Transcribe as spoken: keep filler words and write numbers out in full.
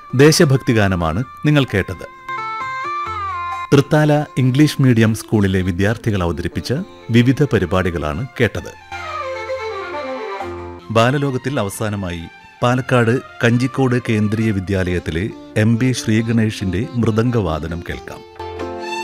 ദേശഭക്തി ഗാനമാണ് നിങ്ങൾ കേട്ടത്. തൃത്താല ഇംഗ്ലീഷ് മീഡിയം സ്കൂളിലെ വിദ്യാർത്ഥികൾ അവതരിപ്പിച്ച വിവിധ പരിപാടികളാണ് കേട്ടത്. ബാലലോകത്തിൽ അവസാനമായി പാലക്കാട് കഞ്ചിക്കോട് കേന്ദ്രീയ വിദ്യാലയത്തിലെ എം ബി ശ്രീഗണേഷിന്റെ മൃദംഗവാദനം കേൾക്കാം.